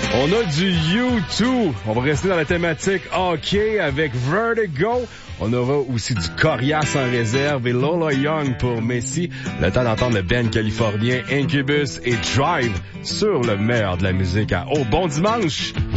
On a du U2. On va rester dans la thématique hockey avec Vertigo. On aura aussi du Corias en réserve et Lola Young pour Messi. Le temps d'entendre le band californien Incubus et Drive sur le meilleur de la musique. Bon dimanche!